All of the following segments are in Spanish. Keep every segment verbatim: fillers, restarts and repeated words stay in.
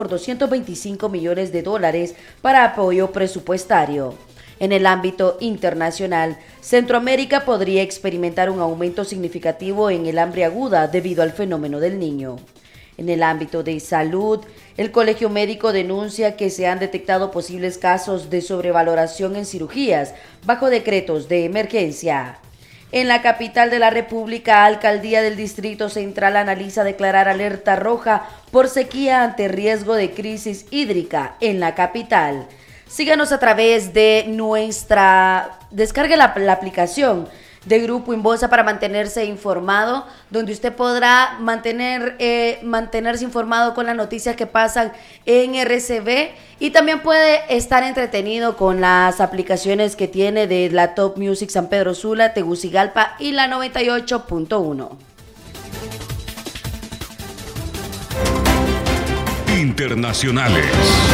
por doscientos veinticinco millones de dólares para apoyo presupuestario. En el ámbito internacional, Centroamérica podría experimentar un aumento significativo en el hambre aguda debido al fenómeno del Niño. En el ámbito de salud, el Colegio Médico denuncia que se han detectado posibles casos de sobrevaloración en cirugías bajo decretos de emergencia. En la capital de la República, Alcaldía del Distrito Central analiza declarar alerta roja por sequía ante riesgo de crisis hídrica en la capital. Síganos a través de nuestra... Descargue la, la aplicación de Grupo Inbolsa para mantenerse informado, donde usted podrá mantener eh, mantenerse informado con las noticias que pasan en R C V y también puede estar entretenido con las aplicaciones que tiene de la Top Music San Pedro Sula, Tegucigalpa y la noventa y ocho punto uno. Internacionales.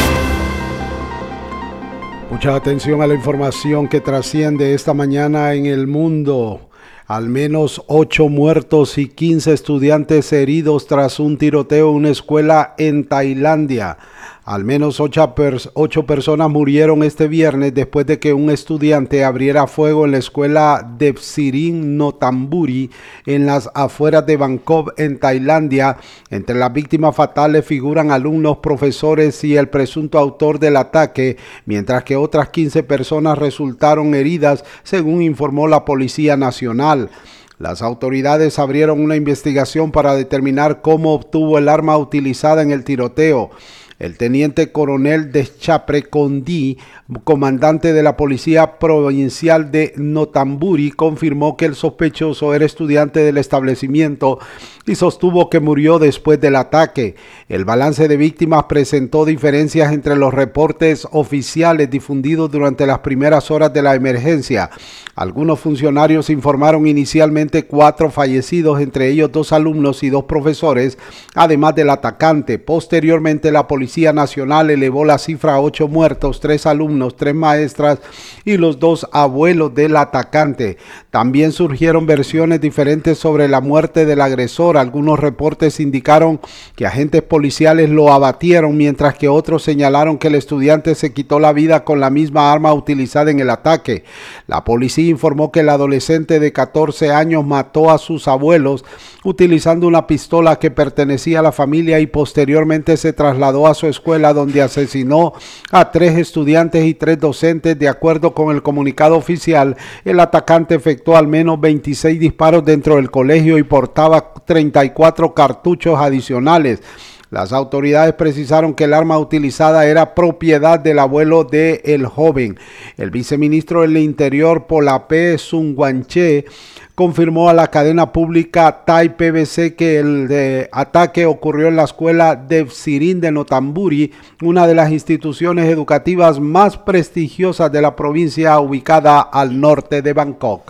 Mucha atención a la información que trasciende esta mañana en el mundo. Al menos ocho muertos y quince estudiantes heridos tras un tiroteo en una escuela en Tailandia. Al menos ocho, pers- ocho personas murieron este viernes después de que un estudiante abriera fuego en la escuela Devsirin Nothamburi en las afueras de Bangkok, en Tailandia. Entre las víctimas fatales figuran alumnos, profesores y el presunto autor del ataque, mientras que otras quince personas resultaron heridas, según informó la Policía Nacional. Las autoridades abrieron una investigación para determinar cómo obtuvo el arma utilizada en el tiroteo. El teniente coronel Deschapre Condi, comandante de la Policía Provincial de Nothamburi, confirmó que el sospechoso era estudiante del establecimiento y sostuvo que murió después del ataque. El balance de víctimas presentó diferencias entre los reportes oficiales difundidos durante las primeras horas de la emergencia. Algunos funcionarios informaron inicialmente cuatro fallecidos, entre ellos dos alumnos y dos profesores, además del atacante. Posteriormente, la Policía Nacional elevó la cifra a ocho muertos, tres alumnos, tres maestras y los dos abuelos del atacante. También surgieron versiones diferentes sobre la muerte del agresor. Algunos reportes indicaron que agentes policiales lo abatieron, mientras que otros señalaron que el estudiante se quitó la vida con la misma arma utilizada en el ataque. La policía informó que el adolescente de catorce años mató a sus abuelos utilizando una pistola que pertenecía a la familia y posteriormente se trasladó a su escuela, donde asesinó a tres estudiantes y tres docentes. De acuerdo con el comunicado oficial, el atacante efectuó al menos veintiséis disparos dentro del colegio y portaba treinta y cuatro cartuchos adicionales. Las autoridades precisaron que el arma utilizada era propiedad del abuelo del joven. El viceministro del Interior, Polapé Sungwanche, confirmó a la cadena pública Thai P B C que el de ataque ocurrió en la escuela Devsirin de Nothamburi, una de las instituciones educativas más prestigiosas de la provincia, ubicada al norte de Bangkok.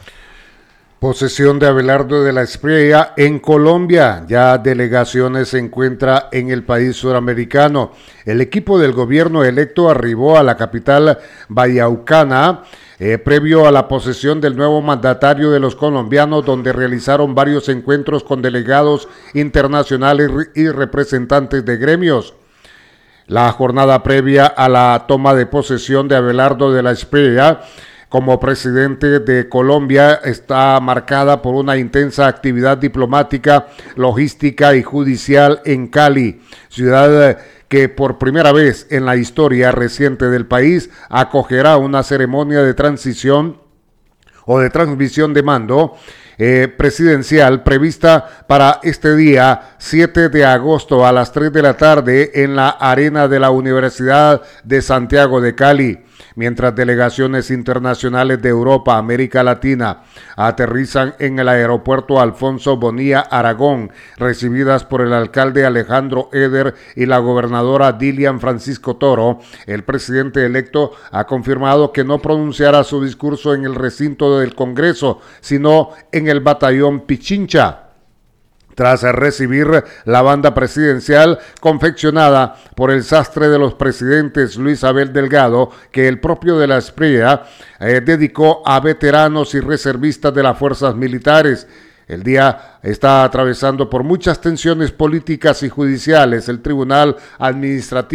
Posesión de Abelardo de la Espriella en Colombia. Ya delegaciones se encuentra en el país suramericano. El equipo del gobierno electo arribó a la capital vallecaucana eh, previo a la posesión del nuevo mandatario de los colombianos, donde realizaron varios encuentros con delegados internacionales y representantes de gremios. La jornada previa a la toma de posesión de Abelardo de la Espriella como presidente de Colombia está marcada por una intensa actividad diplomática, logística y judicial en Cali, ciudad que por primera vez en la historia reciente del país acogerá una ceremonia de transición o de transmisión de mando eh, presidencial prevista para este día siete de agosto a las tres de la tarde en la arena de la Universidad de Santiago de Cali. Mientras delegaciones internacionales de Europa, América Latina, aterrizan en el aeropuerto Alfonso Bonilla Aragón, recibidas por el alcalde Alejandro Eder y la gobernadora Dilian Francisco Toro, el presidente electo ha confirmado que no pronunciará su discurso en el recinto del Congreso, sino en el batallón Pichincha, tras recibir la banda presidencial confeccionada por el sastre de los presidentes Luis Abel Delgado, que el propio de la Espriella eh, dedicó a veteranos y reservistas de las fuerzas militares. El día está atravesando por muchas tensiones políticas y judiciales. El Tribunal Administrativo